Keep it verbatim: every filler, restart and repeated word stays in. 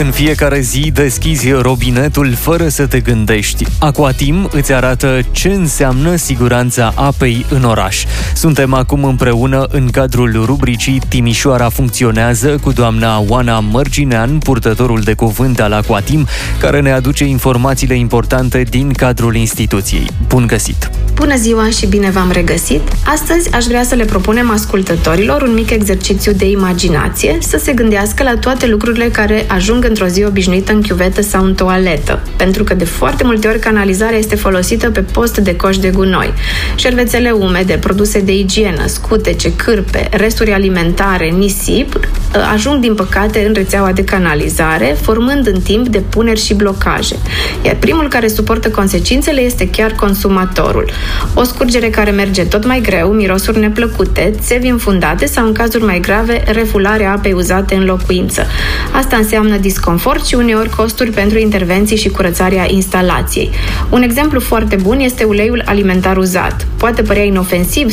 În fiecare zi deschizi robinetul fără să te gândești. Aquatim îți arată ce înseamnă siguranța apei în oraș. Suntem acum împreună în cadrul rubricii Timișoara funcționează cu doamna Oana Mărginean, purtătorul de cuvânt al Aquatim, care ne aduce informațiile importante din cadrul instituției. Bun găsit! Bună ziua și bine v-am regăsit! Astăzi aș vrea să le propunem ascultătorilor un mic exercițiu de imaginație, să se gândească la toate lucrurile care ajung într-o zi obișnuită în chiuvetă sau în toaletă, pentru că de foarte multe ori canalizarea este folosită pe post de coș de gunoi. Șervețele umede, produse de igienă, scutece, cârpe, resturi alimentare, nisip, ajung din păcate în rețeaua de canalizare, formând în timp depuneri și blocaje. Iar primul care suportă consecințele este chiar consumatorul. O scurgere care merge tot mai greu, mirosuri neplăcute, țevi înfundate sau, în cazuri mai grave, refularea apei uzate în locuință. Asta înseamnă disconfort și uneori costuri pentru intervenții și curățarea instalației. Un exemplu foarte bun este uleiul alimentar uzat. Poate părea inofensiv